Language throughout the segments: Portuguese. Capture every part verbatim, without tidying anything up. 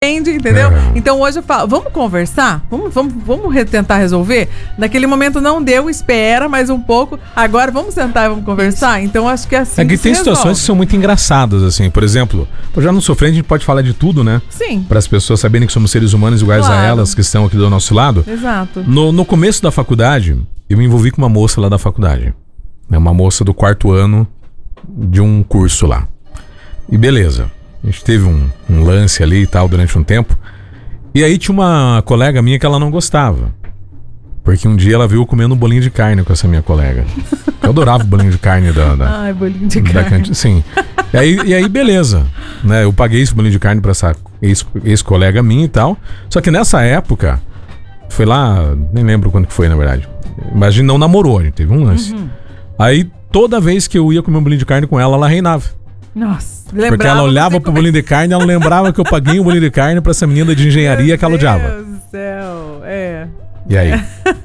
entende, entendeu? É. Então hoje eu falo, vamos conversar? Vamos, vamos, vamos re- tentar resolver? Naquele momento não deu, espera mais um pouco. Agora vamos sentar e vamos conversar? Então acho que é assim. É que, que tem situações que são muito engraçadas, assim. Por exemplo, já no Sofrendo a gente pode falar de tudo, né? Sim. Para as pessoas saberem que somos seres humanos iguais claro. a elas que estão aqui do nosso lado. Exato. No, no começo da faculdade, eu me envolvi com uma moça lá da faculdade. Uma moça do quarto ano de um curso lá. E beleza. A gente teve um, um lance ali e tal durante um tempo. E aí tinha uma colega minha que ela não gostava. Porque um dia ela viu eu comendo um bolinho de carne com essa minha colega. Eu adorava o bolinho de carne da... da Ai, bolinho de da carne. Canti- sim. E aí, e aí beleza. Né? Eu paguei esse bolinho de carne pra essa ex- ex-colega minha e tal. Só que nessa época, foi lá, nem lembro quando que foi na verdade. Mas a gente não namorou, a gente teve um lance. Uhum. Aí toda vez que eu ia comer um bolinho de carne com ela, ela reinava. Nossa, porque ela olhava pro bolinho de carne e ela lembrava que eu paguei um bolinho de carne pra essa menina de engenharia que ela odiava. Meu Deus do céu, é. E aí?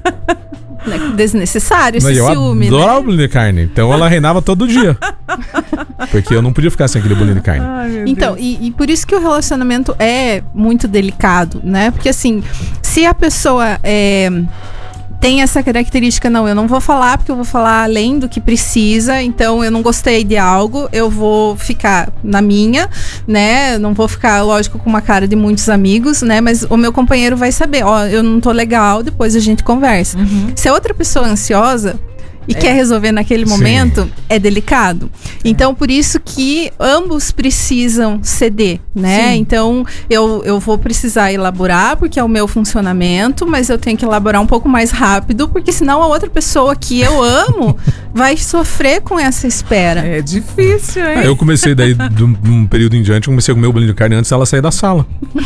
Desnecessário esse eu ciúme, adorava né? o bolinho de carne. Então ela reinava todo dia. Porque eu não podia ficar sem aquele bolinho de carne. Ai, então, e, e por isso que o relacionamento é muito delicado, né? Porque assim, se a pessoa é... tem essa característica, não, eu não vou falar porque eu vou falar além do que precisa, então eu não gostei de algo, eu vou ficar na minha, né, não vou ficar, lógico, com uma cara de muitos amigos, né, mas o meu companheiro vai saber, ó, eu não tô legal, depois a gente conversa. Uhum. Se a outra pessoa é ansiosa e é. quer resolver naquele momento, sim, é delicado. É. Então, por isso que ambos precisam ceder, né? Sim. Então, eu, eu vou precisar elaborar, porque é o meu funcionamento, mas eu tenho que elaborar um pouco mais rápido, porque senão a outra pessoa que eu amo vai sofrer com essa espera. É difícil, hein? Eu comecei daí, de um, de um período em diante, eu comecei a comer o bolinho de carne antes dela sair da sala.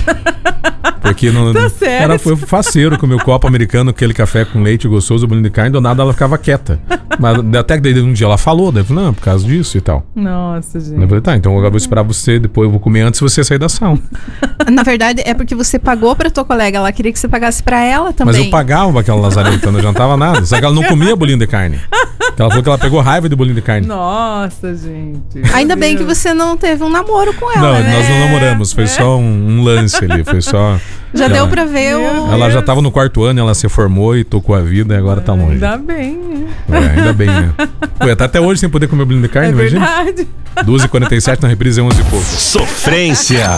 Porque não, tá certo. Ela foi faceiro com o meu copo americano, aquele café com leite gostoso, o bolinho de carne, do nada ela ficava quieta. Mas até que daí um dia ela falou, daí eu falei, não, por causa disso e tal. Nossa, gente. Eu falei, tá, então agora eu vou esperar você, depois eu vou comer antes de você sair da sala. Na verdade, é porque você pagou pra tua colega, ela queria que você pagasse pra ela também. Mas eu pagava aquela lazarenta, não jantava nada. Só que ela não comia bolinho de carne. Ela falou que ela pegou raiva de bolinho de carne. Nossa, gente. Ainda bem que você não teve um namoro com ela, Não, né? nós não namoramos, foi é. só um, um lance ali, foi só... Já ela, deu pra ver o... Ela já tava no quarto ano, ela se formou e tocou a vida e agora tá longe. Ainda bem, né? É, ainda bem, né? Foi até, até hoje sem poder comer bolinho de carne, é imagina? Verdade. duas e quarenta e sete na reprise, onze e pouco. Sofrência.